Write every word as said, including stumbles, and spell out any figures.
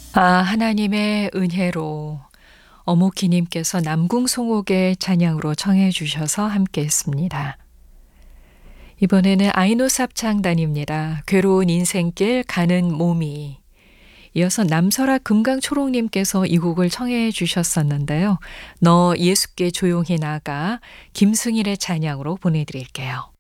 아, 하나님의 은혜로 어묵희님께서 남궁송옥의 찬양으로 청해 주셔서 함께 했습니다. 이번에는 아이노삽창단입니다. 괴로운 인생길 가는 몸이. 이어서 남설아 금강초롱님께서 이 곡을 청해 주셨었는데요. 너 예수께 조용히 나가 김승일의 찬양으로 보내드릴게요.